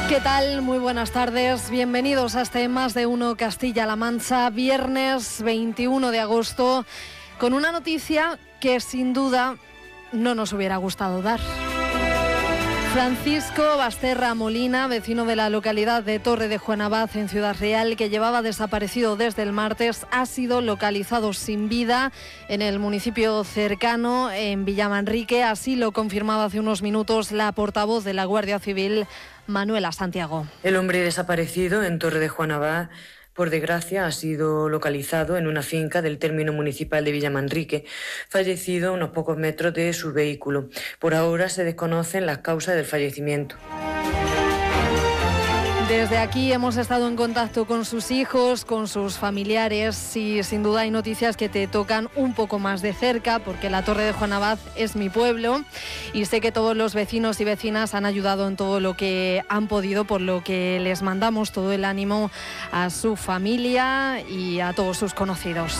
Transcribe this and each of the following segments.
¿Qué tal? Muy buenas tardes. Bienvenidos a este Más de Uno Castilla-La Mancha, viernes 21 de agosto, con una noticia que sin duda no nos hubiera gustado dar. Francisco Basterra Molina, vecino de la localidad de Torre de Juanabaz, en Ciudad Real, que llevaba desaparecido desde el martes, ha sido localizado sin vida en el municipio cercano, en Villamanrique. Así lo confirmaba hace unos minutos la portavoz de la Guardia Civil, Manuela Santiago. El hombre desaparecido en Torre de Juanabaz, por desgracia, ha sido localizado en una finca del término municipal de Villamanrique, fallecido a unos pocos metros de su vehículo. Por ahora se desconocen las causas del fallecimiento. Desde aquí hemos estado en contacto con sus hijos, con sus familiares, y sin duda hay noticias que te tocan un poco más de cerca, porque la Torre de Juanabaz es mi pueblo y sé que todos los vecinos y vecinas han ayudado en todo lo que han podido, por lo que les mandamos todo el ánimo a su familia y a todos sus conocidos.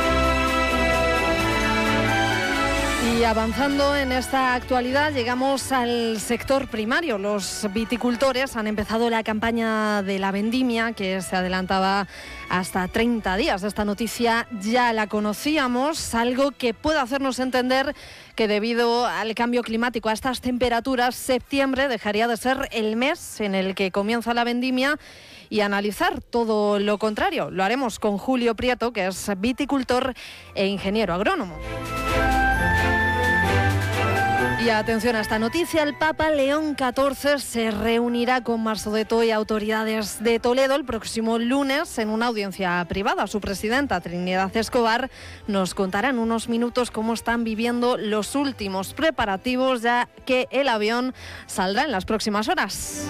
Y avanzando en esta actualidad, llegamos al sector primario. Los viticultores han empezado la campaña de la vendimia, que se adelantaba hasta 30 días. Esta noticia ya la conocíamos, algo que puede hacernos entender que debido al cambio climático, a estas temperaturas, septiembre dejaría de ser el mes en el que comienza la vendimia, y analizar todo lo contrario. Lo haremos con Julio Prieto, que es viticultor e ingeniero agrónomo. Y atención a esta noticia, el Papa León XIV se reunirá con Marsodetto y autoridades de Toledo el próximo lunes en una audiencia privada. Su presidenta, Trinidad Escobar, nos contará en unos minutos cómo están viviendo los últimos preparativos, ya que el avión saldrá en las próximas horas.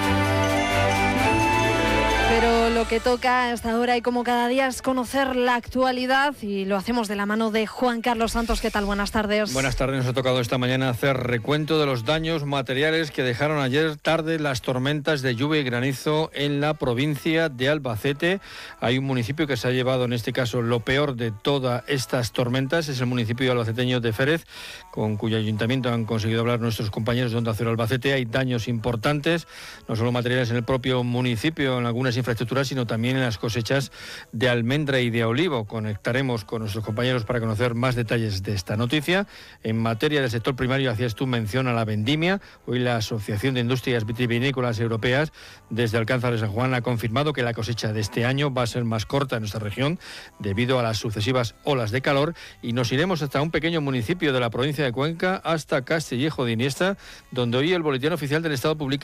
Pero lo que toca a esta hora y como cada día es conocer la actualidad, y lo hacemos de la mano de Juan Carlos Santos. ¿Qué tal? Buenas tardes. Buenas tardes. Nos ha tocado esta mañana hacer recuento de los daños materiales que dejaron ayer tarde las tormentas de lluvia y granizo en la provincia de Albacete. Hay un municipio que se ha llevado, en este caso, lo peor de todas estas tormentas. Es el municipio albaceteño de Férez, con cuyo ayuntamiento han conseguido hablar nuestros compañeros de Onda Cero Albacete. Hay daños importantes, no solo materiales en el propio municipio, en algunas infraestructuras, sino también en las cosechas de almendra y de olivo. Conectaremos con nuestros compañeros para conocer más detalles de esta noticia. En materia del sector primario, hacías tú mención a la vendimia. Hoy la Asociación de Industrias Vitivinícolas Europeas, desde Alcázar de San Juan, ha confirmado que la cosecha de este año va a ser más corta en nuestra región debido a las sucesivas olas de calor, y nos iremos hasta un pequeño municipio de la provincia de Cuenca, hasta Castillejo de Iniesta, donde hoy el Boletín Oficial del Estado publica